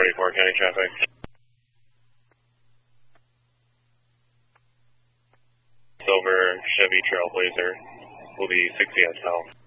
44 county traffic. Silver Chevy Trailblazer will be 60 south.